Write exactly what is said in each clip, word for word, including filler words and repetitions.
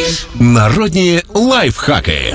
Народні лайфхаки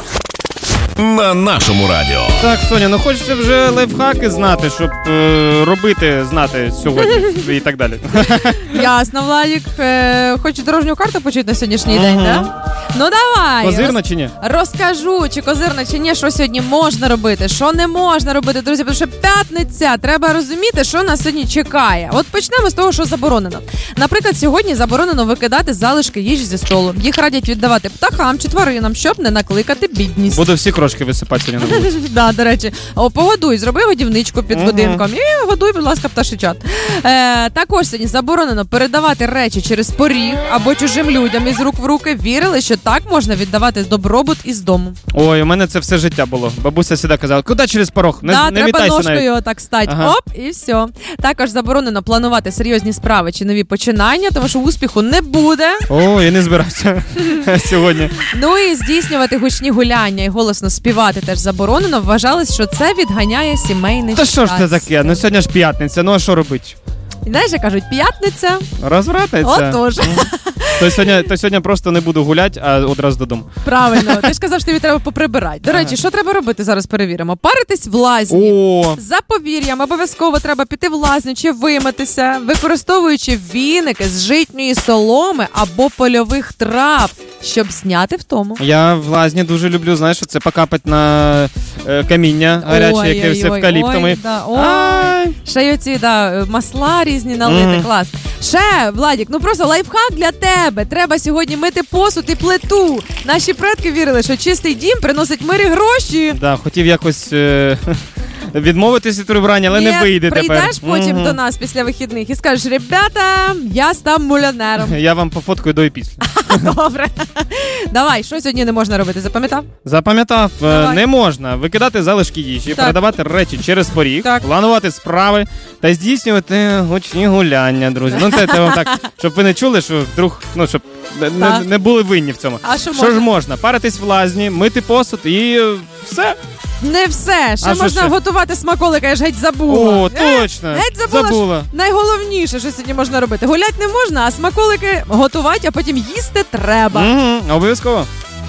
на нашому радіо. Так, Соня, ну хочеться вже лайфхаки знати, щоб е, робити, знати сьогодні і так далі. Ясно, Владик. Е, хочу дорожню карту почути на сьогоднішній день, так? Да? Ну давай. Козирно чи ні? Розкажу, чи козирно, чи ні, що сьогодні можна робити, що не можна робити, друзі, тому що п'ятниця, треба розуміти, що нас сьогодні чекає. От почнемо з того, що заборонено. Наприклад, сьогодні заборонено викидати залишки їжі зі столу. Їх радять віддавати птахам чи тваринам, щоб не накликати бідність. Буду всі крошки висипати сьогодні на вулиці. Да, до речі. О, погодуй, зроби годівничку під uh-huh. будинком і годуй, будь ласка, пташичат. Е, також сьогодні заборонено передавати речі через поріг або чужим людям із рук в руки. Вірили, що так можна віддавати добробут із дому. Ой, у мене це все життя було. Бабуся завжди казала, куди через порог? Не, да, не вітайся треба ножкою навіть. так стати. Ага. Оп, і все. Також заборонено планувати серйозні справи чи нові починання, тому що успіху не буде. О, я не збирався сьогодні. Ну і здійснювати гучні гуляння і голосно співати теж заборонено. Вважалось, що це відганяє сімейний Та щастя. що ж це таке? Ну сьогодні ж п'ятниця, ну а що робити? І знаєш, як кажуть, п'ятниця. Розвратниця. Отож. То сьогодні, то сьогодні просто не буду гуляти, а одразу додому. Правильно. Ти ж казав, що тобі треба поприбирати. До речі, що треба робити, зараз перевіримо. Паритись в лазні. О! За повір'ям обов'язково треба піти в лазню чи вимитися, використовуючи віники з житньої соломи або польових трав, щоб зняти втому. Я в лазні дуже люблю, знаєш, це покапати на е, каміння гаряче, Ой, яке ой, все ой, евкаліптами. ой, да, ой. Ще й оці, да, масла різні налити, Mm. клас. Ще, Владік, ну просто лайфхак для тебе. Треба сьогодні мити посуд і плиту. Наші предки вірили, що чистий дім приносить мир і гроші. Да, хотів якось е, відмовитися від прибирання, але Ні, не вийде тепер. прийдеш потім Mm-hmm. до нас після вихідних і скажеш, ребята, я став мулянером. Я вам пофоткаю до і після. Добре. Давай, що сьогодні не можна робити, запам'ятав? Запам'ятав, е, Давай. не можна викидати залишки їжі, Так. передавати речі через поріг, Так. планувати справи та здійснювати гучні гуляння, друзі. Ну, це, це вам так, щоб ви не чули, що вдруг, ну, щоб не, не, не були винні в цьому. А що Що можна? ж можна? Паритись в лазні, мити посуд і е, все. Не все. Ще А що можна ще? готувати смаколика, я ж геть забула. О, Е, точно. Геть забула, Забула. що найголовніше, що сьогодні можна робити. Гулять не можна, а смаколики готувати, а потім їсти треба. Угу, обов'язково.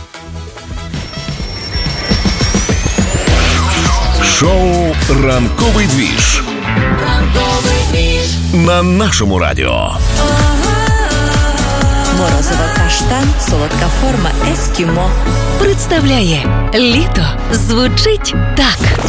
Шоу «Ранковий двіж» на нашому радіо. Морозова каштан, солодка форма ескімо. Представляє літо звучить так.